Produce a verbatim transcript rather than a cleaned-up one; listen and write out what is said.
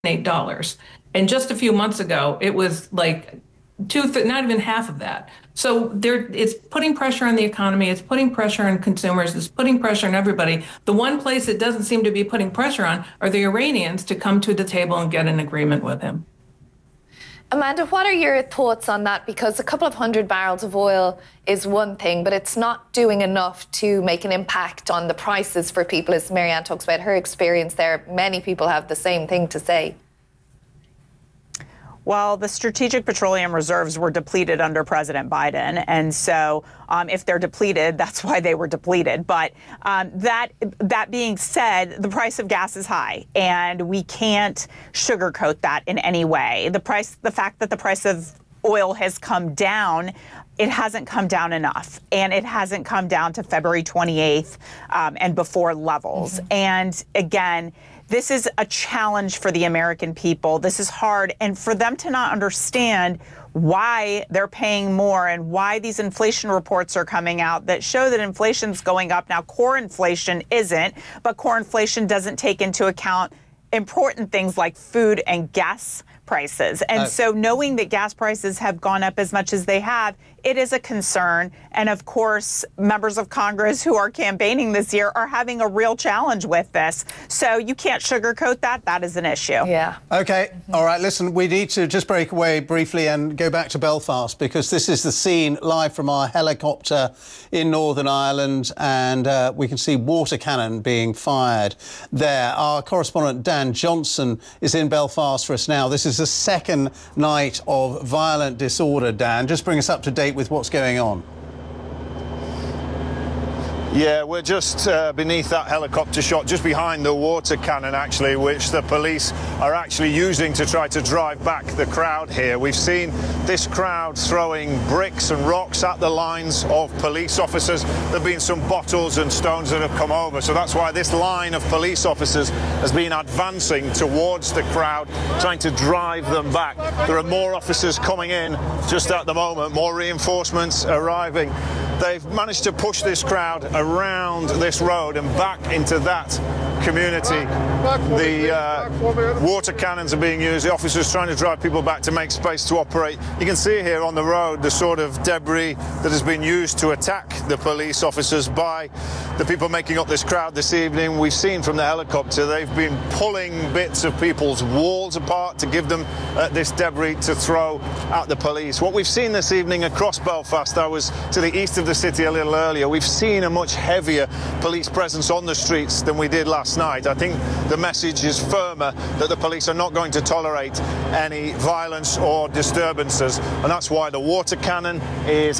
eight dollars. And just a few months ago, it was like two, not even half of that. So there, it's putting pressure on the economy. It's putting pressure on consumers. It's putting pressure on everybody. The one place it doesn't seem to be putting pressure on are the Iranians to come to the table and get an agreement with him. Amanda, what are your thoughts on that? Because a couple of hundred barrels of oil is one thing, but it's not doing enough to make an impact on the prices for people, as Marianne talks about her experience there. Many people have the same thing to say. Well, the strategic petroleum reserves were depleted under President Biden. And so um, if they're depleted, that's why they were depleted. But um, that that being said, the price of gas is high, and we can't sugarcoat that in any way. The price, the fact that the price of oil has come down, it hasn't come down enough, and it hasn't come down to February twenty-eighth um, and before levels. Mm-hmm. And again, this is a challenge for the American people. This is hard. And for them to not understand why they're paying more and why these inflation reports are coming out that show that inflation's going up. Now, core inflation isn't, but core inflation doesn't take into account important things like food and gas prices. And uh, so knowing that gas prices have gone up as much as they have, it is a concern. And of course, members of Congress who are campaigning this year are having a real challenge with this. So you can't sugarcoat that. That is an issue. Yeah. OK. Mm-hmm. All right. Listen, we need to just break away briefly and go back to Belfast, because this is the scene live from our helicopter in Northern Ireland. And uh, we can see water cannon being fired there. Our correspondent Dan Johnson is in Belfast for us now. This is the second night of violent disorder. Dan, just bring us up to date with what's going on. Yeah, we're just uh, beneath that helicopter shot, just behind the water cannon, actually, which the police are actually using to try to drive back the crowd here. We've seen this crowd throwing bricks and rocks at the lines of police officers. There have been some bottles and stones that have come over, so that's why this line of police officers has been advancing towards the crowd, trying to drive them back. There are more officers coming in just at the moment, more reinforcements arriving. They've managed to push this crowd around this road and back into that community. The uh, water cannons are being used. The officers trying to drive people back to make space to operate. You can see here on the road the sort of debris that has been used to attack the police officers by the people making up this crowd this evening. We've seen from the helicopter they've been pulling bits of people's walls apart to give them uh, this debris to throw at the police. What we've seen this evening across Belfast, I was to the east of the city a little earlier, we've seen a much heavier police presence on the streets than we did last night. I think the message is firmer that the police are not going to tolerate any violence or disturbances, and that's why the water cannon is